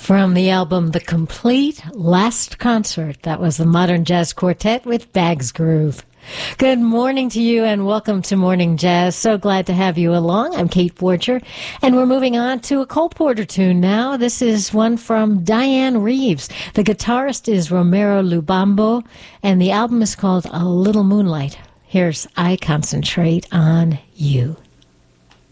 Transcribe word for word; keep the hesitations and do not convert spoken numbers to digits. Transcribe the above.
From the album The Complete Last Concert, that was the Modern Jazz Quartet with Bags Groove. Good morning to you and welcome to Morning Jazz. So glad to have you along. I'm Kate Borcher, and we're moving on to a Cole Porter tune now. This is one from Diane Reeves. The guitarist is Romero Lubambo, and the album is called A Little Moonlight. Here's I Concentrate on You.